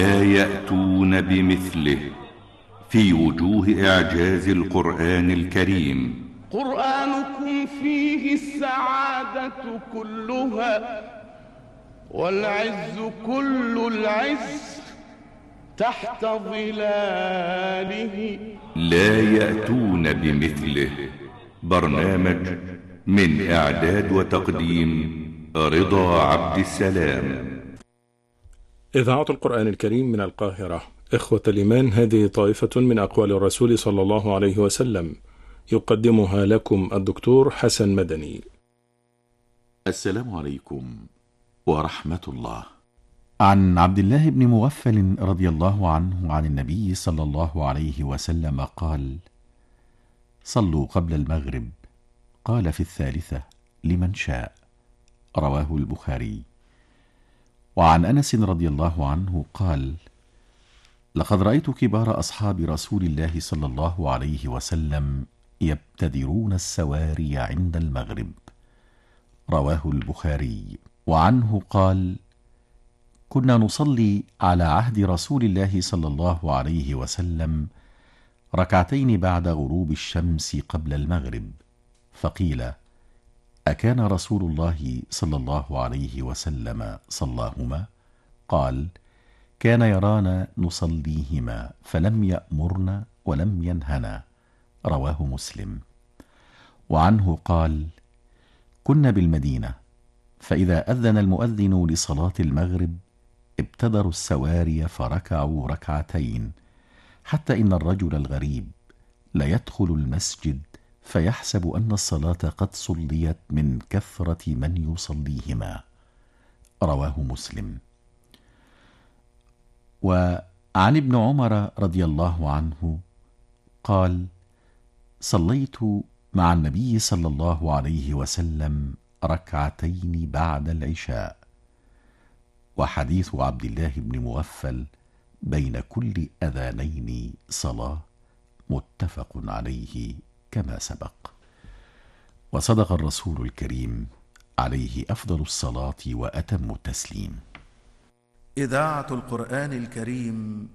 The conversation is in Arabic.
لا يأتون بمثله في وجوه إعجاز القرآن الكريم. قرآنكم فيه السعادة كلها والعز كل العز تحت ظلاله. لا يأتون بمثله. برنامج من إعداد وتقديم رضا عبد السلام. إذاعة القرآن الكريم من القاهرة. إخوة الإيمان، هذه طائفة من أقوال الرسول صلى الله عليه وسلم، يقدمها لكم الدكتور حسن مدني. السلام عليكم ورحمة الله. عن عبد الله بن مغفل رضي الله عنه عن النبي صلى الله عليه وسلم قال: صلوا قبل المغرب، قال في الثالثة لمن شاء. رواه البخاري. وعن أنس رضي الله عنه قال: لقد رأيت كبار أصحاب رسول الله صلى الله عليه وسلم يبتدرون السواري عند المغرب. رواه البخاري. وعنه قال: كنا نصلي على عهد رسول الله صلى الله عليه وسلم ركعتين بعد غروب الشمس قبل المغرب، فقيل: أكان رسول الله صلى الله عليه وسلم صلاهما؟ قال: كان يرانا نصليهما فلم يأمرنا ولم ينهنا. رواه مسلم. وعنه قال: كنا بالمدينة، فإذا أذن المؤذن لصلاة المغرب ابتدروا السواري فركعوا ركعتين، حتى إن الرجل الغريب ليدخل المسجد فيحسب أن الصلاة قد صليت من كثرة من يصليهما. رواه مسلم. وعن ابن عمر رضي الله عنه قال: صليت مع النبي صلى الله عليه وسلم ركعتين بعد العشاء. وحديث عبد الله بن مغفل بين كل أذانين صلاة متفق عليه كما سبق. وصدق الرسول الكريم عليه أفضل الصلاة وأتم التسليم. إذاعة القرآن الكريم